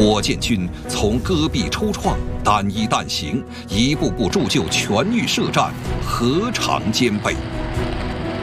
火箭军从戈壁抽创、单衣弹行，一步步铸就全域射战，何尝兼备？